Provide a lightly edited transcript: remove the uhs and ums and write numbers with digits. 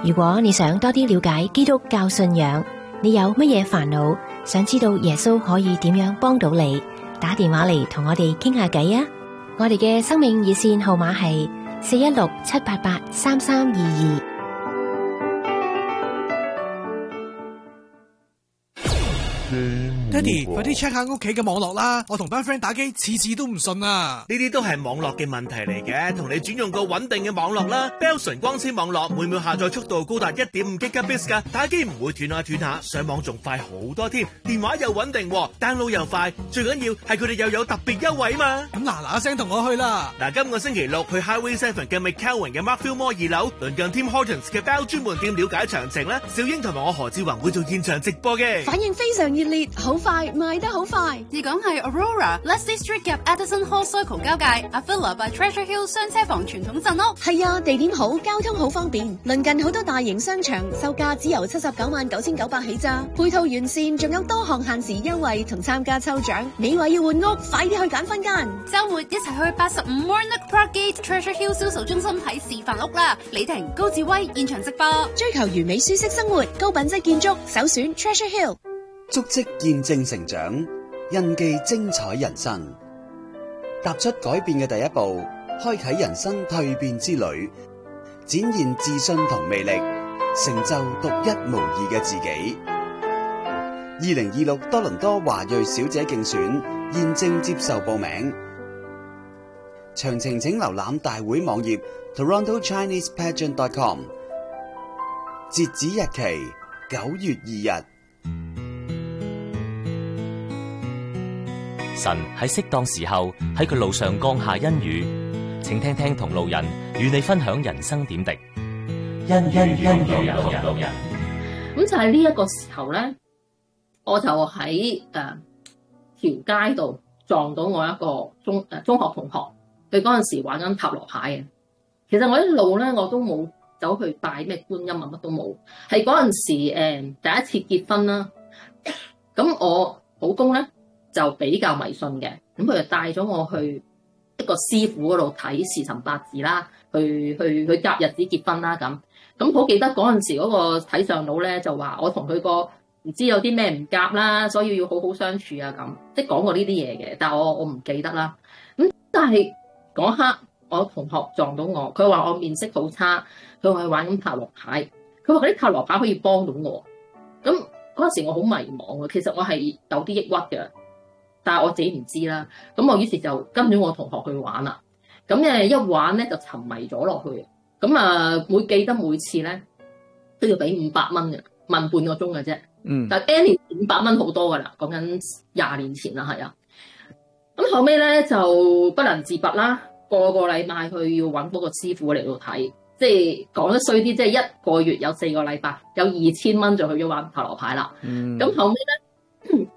如果你想多啲了解基督教信仰，你有乜嘢煩惱，想知道耶穌可以點樣幫到你，打電話嚟同我哋傾下偈啊！我哋嘅生命熱線號碼係416-788-3322。 爹哋，快啲 check 下屋企嘅網絡啦！我同班 friend 打機，次次都唔順啊！ 呢啲都係網絡嘅問題嚟嘅，同你轉用個穩定嘅網絡啦。Bell 純光纖網絡每秒下載速度高達 1.5 Gbps 噶，打機唔會斷下斷下，上網仲快好多添，電話又穩定，download 又快，最緊要係佢哋又有特別優惠嘛！ 咁嗱聲同我去啦！ 嗱，今個星期六去 Highway 7嘅 McKelvin 嘅 Markfield Mall 2樓，鄰近 Tim Hortons 嘅 Bell 專門店了解詳情啦。小英同埋我何志宏會做現場直播嘅， 反應非常熱烈，好快賣得好快。 而講係 Aurora、Leslie Street 夾 Addison Hall Circle 交界 Avila by Treasure Hill 雙車房傳統鎮屋。 係啊，地點好，交通好方便，鄰近好多大型商場，售價只由799900起咋，配套完善，仲有多項限時優惠同參加抽獎。你話要換屋，快啲去揀分間。 週末一齊去85 Warnock Park Gate Treasure Hill 銷售中心睇示範屋啦！李婷、高志威現場直播。 追求完美舒適生活，高品質建築，首選 Treasure Hill。 足跡見證成長，印記精彩人生。踏出改變嘅第一步，開啟人生蛻變之旅，展現自信同魅力，成就獨一無二嘅自己。2026多倫多華裔小姐競選現正接受報名，詳情請瀏覽大會網頁 TorontoChinesePageant.com。截止日期9月2日。 神喺適當時候喺佢路上降下恩雨，請聽聽同路人與你分享人生點滴。恩路人。 咁就係呢一個時候咧，我就喺條街度撞到我一個中學同學，佢嗰陣時玩緊塔羅牌嘅。其實我一路咧我都冇走去拜咩觀音啊，乜都冇。係嗰陣時第一次結婚啦，咁我老公咧就比較迷信嘅，咁佢就帶咗我去一個師傅嗰度睇時辰八字啦，去夾日子結婚啦咁。咁好記得嗰陣時嗰個睇相佬咧就話我同佢個唔知有啲咩唔夾啦，所以要好好相處啊咁，即係講過呢啲嘢嘅，但係我唔記得啦。咁但係嗰刻我同學撞到我，佢話我面色好差，佢話佢玩緊塔羅牌，佢話嗰啲塔羅牌可以幫到我。咁嗰陣時我好迷茫啊，其實我係有啲抑鬱嘅。但係我自己唔知啦，咁我於是就跟咗我同學去玩啦。咁一玩咧就沉迷咗落去。咁會記得每次咧都要俾500蚊嘅，問半個鐘嘅啫。但係 N 年500蚊好多噶啦，講緊20年前啦，係啊。咁後尾咧就不能自拔啦，個禮拜去要揾嗰個師傅嚟到睇，即係講得衰啲，即係1個月有4個禮拜，有2000蚊就去咗玩塔羅牌啦。咁後尾咧。